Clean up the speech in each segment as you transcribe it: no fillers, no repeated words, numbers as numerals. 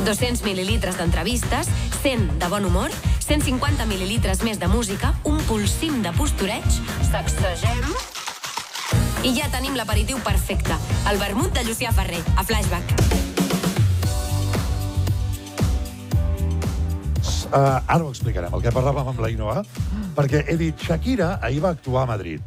200 mil·lilitres d'entrevistes, 100 de bon humor, 150 mil·lilitres més de música, un polsim de postureig, sacsegem... I ja tenim l'aperitiu perfecte, el vermut de Llucià Ferrer, a Flashback. Ara ho explicarem, el que parlàvem amb l'Ainoa, perquè he dit, Shakira ahir va actuar a Madrid,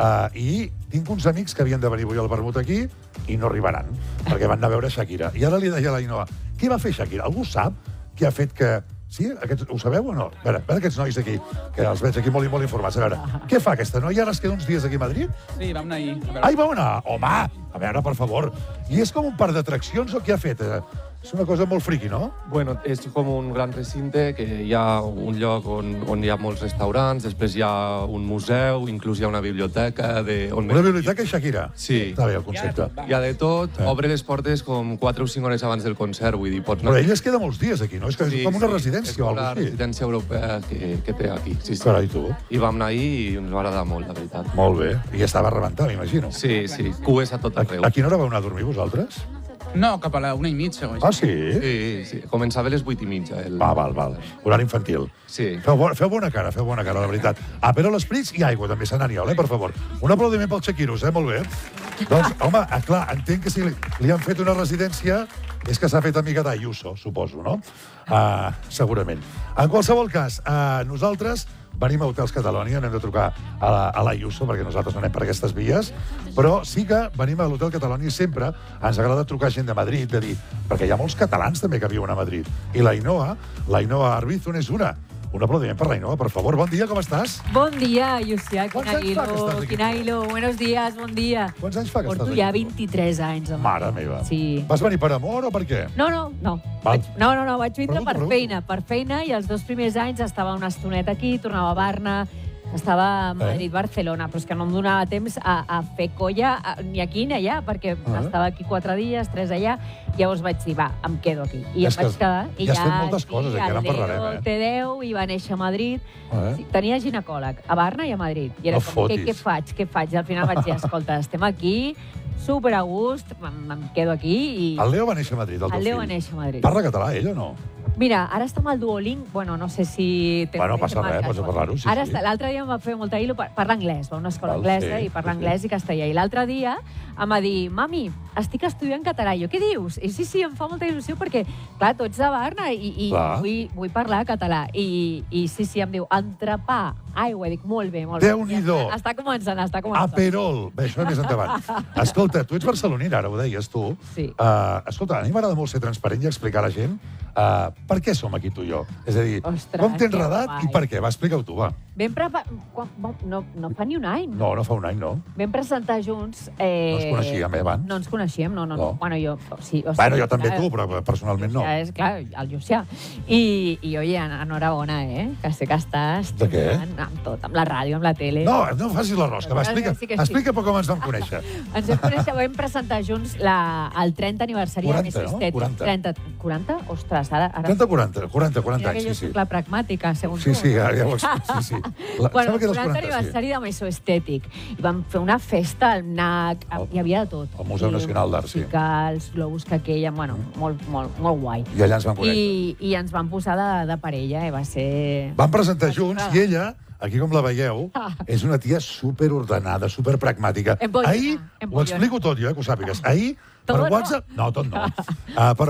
i tinc uns amics que havien de venir avui al vermut aquí i no arribaran, perquè van anar a veure Shakira. I ara li deia a l'Ainoa, què va fer Shakira? Algú sap què ha fet que... Sí? Ho sabeu o no? A veure, aquests nois aquí, que els veig aquí molt informats. A veure, què fa aquesta noia? Ara es queda uns dies aquí a Madrid? Sí, vam anar ahir. Ai, vau anar? Home, a veure, per favor. I és com un parc d'atraccions o què ha fet? És una cosa molt friqui, no? Bueno, és com un gran recinte, que hi ha un lloc on hi ha molts restaurants, després hi ha un museu, inclús hi ha una biblioteca... Una biblioteca i Shakira? Sí. Està bé, el concepte. Hi ha de tot, obre les portes com 4 o 5 hores abans del concert, vull dir, pots anar... Però ella es queda molts dies aquí, no? És que és com una residència o alguna cosa així. És una residència europea que té aquí, sí. Carai, tu. I vam anar ahir i ens va agradar molt, la veritat. Molt bé. I estava rebentant, m'imagino. Sí, cues a tot arreu. A quina hora vau anar a dormir, vosaltres? No, cap a la 1:30. Ah, sí? Sí. Començava a les 8:30. Val. Horari infantil. Sí. Feu bona cara, la veritat. Però l'esprits i aigua, també, Sant Aniol, per favor. Un aplaudiment pels Shakiros, molt bé. Doncs, home, clar, entenc que si li han fet una residència és que s'ha fet amiga d'Ayuso, suposo, no? Segurament. En qualsevol cas, nosaltres venim a Hotels Catalonia, anem de trucar a l'Ayuso, perquè nosaltres no anem per aquestes vies, però sí que venim a l'Hotel Catalonia i sempre ens agrada trucar gent de Madrid, de dir, perquè hi ha molts catalans també que viuen a Madrid. I l'Ainoa Arbizun és una. Un aplaudiment per l'Ainoa, per favor. Bon dia, com estàs? Bon dia, Llucià. Quants anys fa que estàs aquí? Quina il·lo. Buenos días, bon dia. Quants anys fa que estàs Porto aquí? ja 23 anys. Mare meva. Sí. Vas venir per amor o per què? No. Val. Vaig vindre per feina. Per feina, i els 2 primers anys estava una estoneta aquí, tornava a Barna, estava a Madrid-Barcelona, però és que no em donava temps a fer colla ni aquí ni allà, perquè estava aquí 4 dies, 3 allà, i llavors vaig dir, va, em quedo aquí. I em vaig quedar. I has fet moltes coses, que ara en parlarem. El T10, i va néixer a Madrid. Tenia ginecòleg a Barna i a Madrid. I era com, què faig? I al final vaig dir, escolta, estem aquí, super a gust, em quedo aquí. El Leo va néixer a Madrid, el teu fill. El Leo va néixer a Madrid. Parla català, ell, o no? Mira, ara està amb el Duolingo, bueno, no sé si... Bueno, passa res, pots parlar-ho, sí. L'altre dia em va fer molta il·lo, parla anglès, va a una escola anglesa i parla anglès i castellà. I l'altre dia em va dir, mami, estic estudiant català. I jo, què dius? I sí, em fa molta il·lusió perquè, clar, tu ets de Barna i vull parlar català. I sí, em diu, entrepà. Ai, ho he dit molt bé. Déu-n'hi-do. Està començant. Aperol. Bé, això més endavant. Escolta, tu ets barcelonina, ara ho deies tu. Sí. Escolta, a mi m'agrada molt ser transparent i explicar a la gent per què som aquí tu i jo. És a dir, com t'he enredat i per què? Va, explica-ho tu, va. No fa ni un any. No fa un any, no. Vam presentar junts... No ens coneixíem, abans? No ens coneixíem, no. Bueno, jo... Bueno, jo també tu, però personalment no. És clar, el Llucià. I, oye, enhorabona, que sé que estàs... De què? Amb tot, amb la ràdio, amb la tele... No facis la rosca, va, explica com ens vam conèixer. Ens vam conèixer, vam presentar junts el 30 aniversari de Meso Estètic. 40? Ostres, ara... 40 anys, mira que jo sí. soc la pragmàtica, segons tu. Sí, ja ho explico, sí. Bueno, el 40 aniversari de Meso Estètic. I vam fer una festa al NAC, hi havia de tot. Al Museu Nacional d'Art, sí. Musicals, globus que queien, bueno, molt guai. I allà ens vam conèixer. I ens vam posar de parella, va ser... Vam presentar junts i ella, aquí com la veieu, és una tia superordenada, superpragmàtica. Ahir, ho explico tot jo, que ho sàpigues. Ahir, per WhatsApp... No, tot no.